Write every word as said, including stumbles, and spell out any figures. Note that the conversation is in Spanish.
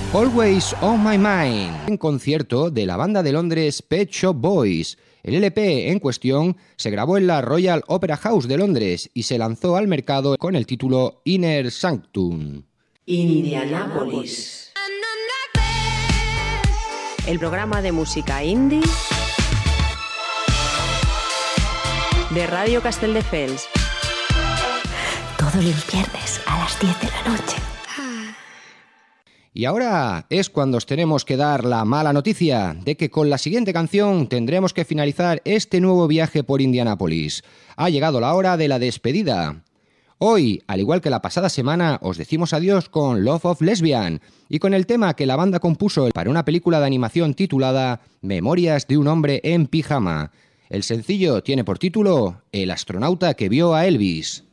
Always on My Mind, en concierto de la banda de Londres Pet Shop Boys. El L P en cuestión se grabó en la Royal Opera House de Londres y se lanzó al mercado con el título Inner Sanctum. Indianapolis. El programa de música indie de Radio Castelldefels. Todos los viernes a las diez de la noche. Y ahora es cuando os tenemos que dar la mala noticia de que con la siguiente canción tendremos que finalizar este nuevo viaje por Indianápolis. Ha llegado la hora de la despedida. Hoy, al igual que la pasada semana, os decimos adiós con Love of Lesbian y con el tema que la banda compuso para una película de animación titulada Memorias de un hombre en pijama. El sencillo tiene por título El astronauta que vio a Elvis.